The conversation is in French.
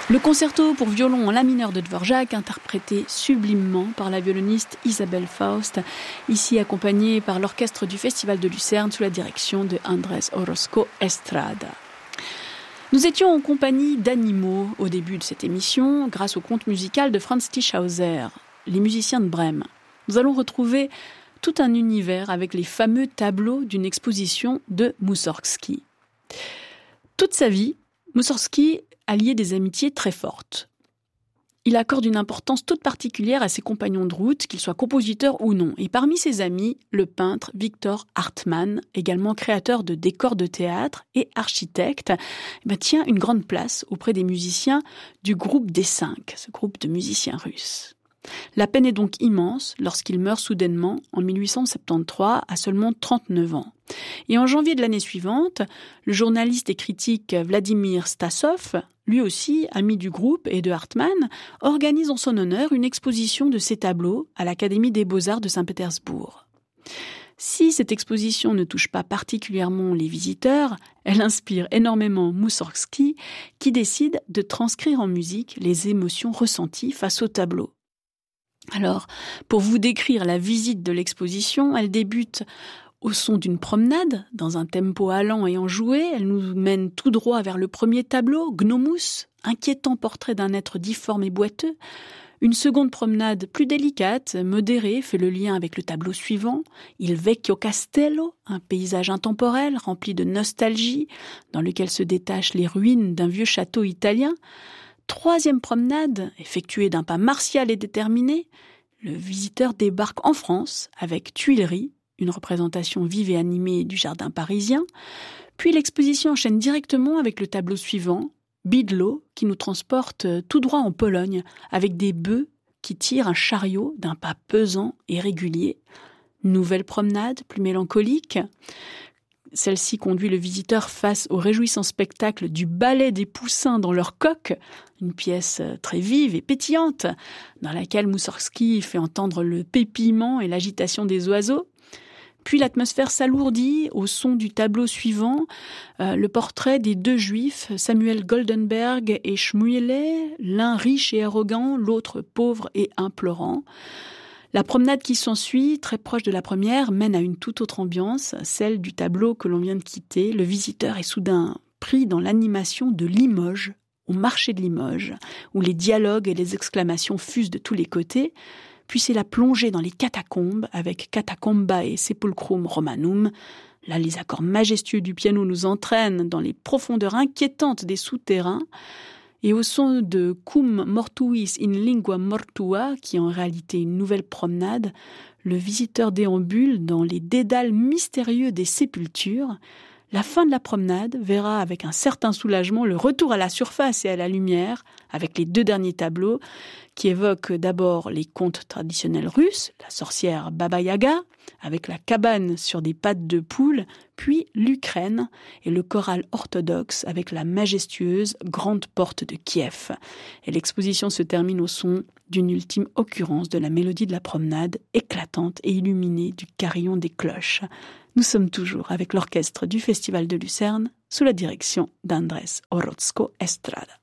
Le concerto pour violon en la mineur de Dvorak, interprété sublimement par la violoniste Isabelle Faust, ici accompagnée par l'orchestre du Festival de Lucerne sous la direction de Andrés Orozco Estrada. Nous étions en compagnie d'animaux au début de cette émission, grâce au conte musical de Franz Tischhauser, les musiciens de Brême. Nous allons retrouver tout un univers avec les fameux tableaux d'une exposition de Moussorgsky. Toute sa vie, Moussorgsky a lié des amitiés très fortes. Il accorde une importance toute particulière à ses compagnons de route, qu'ils soient compositeurs ou non. Et parmi ses amis, le peintre Victor Hartmann, également créateur de décors de théâtre et architecte, tient une grande place auprès des musiciens du groupe des 5, ce groupe de musiciens russes. La peine est donc immense lorsqu'il meurt soudainement en 1873 à seulement 39 ans. Et en janvier de l'année suivante, le journaliste et critique Vladimir Stassov, lui aussi ami du groupe et de Hartmann, organise en son honneur une exposition de ses tableaux à l'Académie des Beaux-Arts de Saint-Pétersbourg. Si cette exposition ne touche pas particulièrement les visiteurs, elle inspire énormément Moussorgsky qui décide de transcrire en musique les émotions ressenties face au tableau. Alors, pour vous décrire la visite de l'exposition, elle débute au son d'une promenade, dans un tempo allant et enjoué. Elle nous mène tout droit vers le premier tableau, Gnomus, inquiétant portrait d'un être difforme et boiteux. Une seconde promenade plus délicate, modérée, fait le lien avec le tableau suivant, Il Vecchio Castello, un paysage intemporel rempli de nostalgie, dans lequel se détachent les ruines d'un vieux château italien. Troisième promenade, effectuée d'un pas martial et déterminé, le visiteur débarque en France avec Tuileries, une représentation vive et animée du jardin parisien. Puis l'exposition enchaîne directement avec le tableau suivant, Bydlo, qui nous transporte tout droit en Pologne, avec des bœufs qui tirent un chariot d'un pas pesant et régulier. Nouvelle promenade, plus mélancolique. Celle-ci conduit le visiteur face au réjouissant spectacle du ballet des poussins dans leur coque, une pièce très vive et pétillante, dans laquelle Moussorgsky fait entendre le pépiement et l'agitation des oiseaux. Puis l'atmosphère s'alourdit au son du tableau suivant, le portrait des deux juifs, Samuel Goldenberg et Shmuelé, l'un riche et arrogant, l'autre pauvre et implorant. La promenade qui s'ensuit, très proche de la première, mène à une toute autre ambiance, celle du tableau que l'on vient de quitter. Le visiteur est soudain pris dans l'animation de Limoges, au marché de Limoges, où les dialogues et les exclamations fusent de tous les côtés. Puis c'est la plongée dans les catacombes avec Catacombae Sepulchrum Romanum. Là, les accords majestueux du piano nous entraînent dans les profondeurs inquiétantes des souterrains. Et au son de Cum mortuis in lingua mortua, qui est en réalité une nouvelle promenade, le visiteur déambule dans les dédales mystérieux des sépultures. La fin de la promenade verra avec un certain soulagement le retour à la surface et à la lumière, avec les deux derniers tableaux, qui évoquent d'abord les contes traditionnels russes, la sorcière Baba Yaga, avec la cabane sur des pattes de poule, puis l'Ukraine et le choral orthodoxe avec la majestueuse grande porte de Kiev. Et l'exposition se termine au son d'une ultime occurrence de la mélodie de la promenade, éclatante et illuminée du carillon des cloches. Nous sommes toujours avec l'orchestre du Festival de Lucerne, sous la direction d'Andrés Orozco Estrada.